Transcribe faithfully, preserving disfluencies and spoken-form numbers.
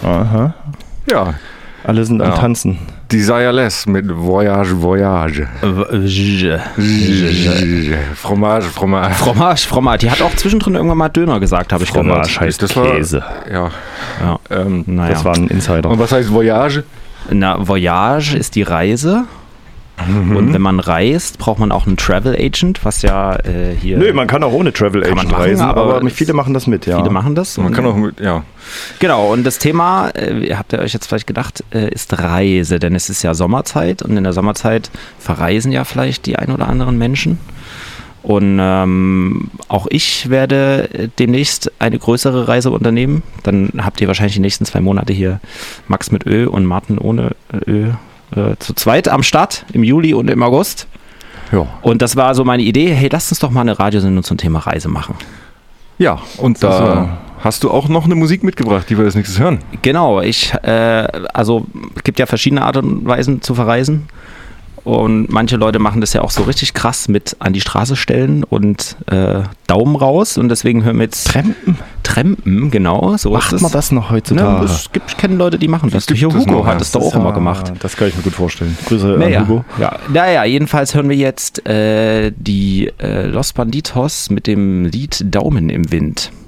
Aha. Ja. Alle sind Ja. am Tanzen. Desireless mit Voyage, Voyage. Fromage, Fromage. Fromage, Fromage. Die hat auch zwischendrin irgendwann mal Döner gesagt, habe ich Fromage gehört. heißt Das war- Käse. Ja. Ja. Ähm, Naja. Das war ein Insider. Und was heißt Voyage? Na, Voyage ist die Reise. Mhm. Und wenn man reist, braucht man auch einen Travel Agent, was ja äh, hier... Nö, man kann auch ohne Travel Kann man Agent machen, reisen, aber aber es- viele machen das mit, ja. Viele machen das. Man und- kann auch mit, ja. Genau, und das Thema, äh, habt ihr euch jetzt vielleicht gedacht, äh, ist Reise, denn es ist ja Sommerzeit und in der Sommerzeit verreisen ja vielleicht die ein oder anderen Menschen. Und ähm, auch ich werde äh, demnächst eine größere Reise unternehmen. Dann habt ihr wahrscheinlich die nächsten zwei Monate hier Max mit Ö und Martin ohne Ö äh, zu zweit am Start im Juli und im August. Ja. Und das war so meine Idee, hey, lasst uns doch mal eine Radiosendung zum Thema Reise machen. Ja, und Das da war- hast du auch noch eine Musik mitgebracht, die wir als nächstes hören. Genau, ich, äh, also es gibt ja verschiedene Arten und Weisen zu verreisen. Und manche Leute machen das ja auch so richtig krass mit an die Straße stellen und äh, Daumen raus. Und deswegen hören wir jetzt Trampen? Trampen, genau. So Macht ist es. man das noch Ne, heutzutage? es gibt, ich kenne Leute, die machen das. gibt Hier es Hugo noch, ja. hat es doch Das auch ist immer ja- gemacht. Das kann ich mir gut vorstellen. Grüße Naja, an Hugo. ja, naja, jedenfalls hören wir jetzt äh, die äh, Los Banditos mit dem Lied Daumen im Wind.